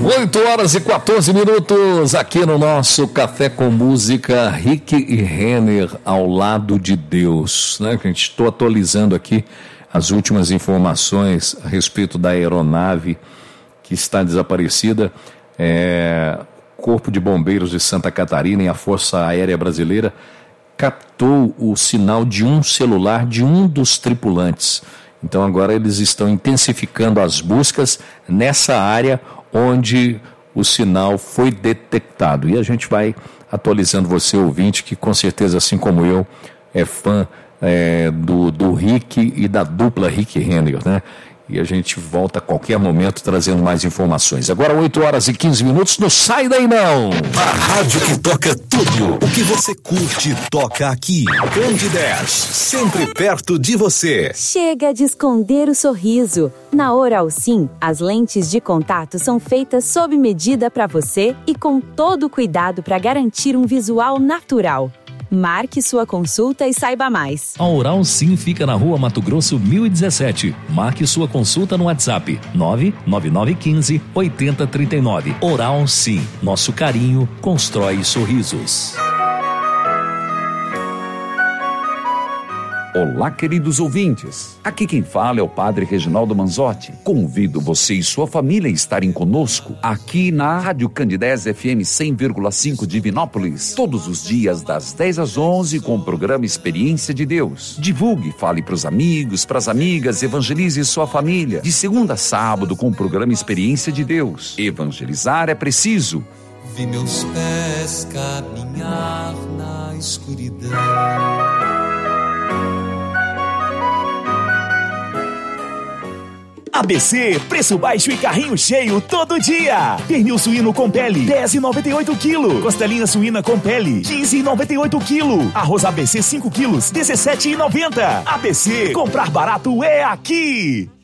8h14 aqui no nosso Café com Música, Rick e Renner ao lado de Deus, né? Que a gente estou atualizando aqui as últimas informações a respeito da aeronave que está desaparecida. Corpo de Bombeiros de Santa Catarina e a Força Aérea Brasileira captou o sinal de um celular de um dos tripulantes. Então agora eles estão intensificando as buscas nessa área onde o sinal foi detectado. E a gente vai atualizando você, ouvinte, que com certeza, assim como eu, é fã do Rick e da dupla Rick e Renner, né? E a gente volta a qualquer momento trazendo mais informações. Agora 8h15, não sai daí não! A rádio que toca tudo o que você curte toca aqui. Candidez, sempre perto de você. Chega de esconder o sorriso. Na Oral Sim, as lentes de contato são feitas sob medida para você e com todo o cuidado para garantir um visual natural. Marque sua consulta e saiba mais. A Oral Sim fica na Rua Mato Grosso 1017. Marque sua consulta no WhatsApp 99915-8039. Oral Sim, nosso carinho constrói sorrisos. Olá, queridos ouvintes. Aqui quem fala é o Padre Reginaldo Manzotti. Convido você e sua família a estarem conosco aqui na Rádio Candidez FM 100,5 de Divinópolis, todos os dias das 10 às 11 com o programa Experiência de Deus. Divulgue, fale para os amigos, para as amigas, evangelize sua família. De segunda a sábado com o programa Experiência de Deus. Evangelizar é preciso. Vi meus pés caminhar na escuridão. ABC, preço baixo e carrinho cheio todo dia. Pernil suíno com pele, R$10,98 kg. Costelinha suína com pele, R$15,98 kg. Arroz ABC 5 kg, R$17,90. ABC, comprar barato é aqui.